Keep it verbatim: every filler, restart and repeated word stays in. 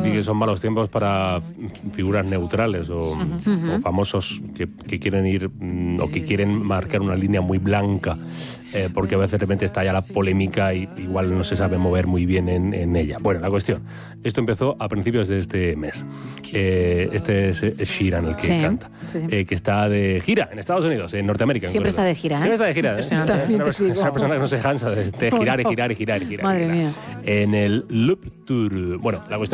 di que son malos tiempos para figuras neutrales o, uh-huh. o famosos que, que quieren ir mm, o que quieren marcar una línea muy blanca, eh, porque a veces de repente está ya la polémica y igual no se sabe mover muy bien en, en ella. Bueno, la cuestión, esto empezó a principios de este mes. Eh, este es Sheeran el que sí, canta, sí, sí. Eh, que está de gira en Estados Unidos, en Norteamérica. Siempre está de gira, ¿eh? Siempre está de gira. ¿eh? Es, una, es, una, es una persona que no se cansa de, de girar y girar y girar y girar. Madre y girar. mía. En el Loop Tour. Bueno, la cuestión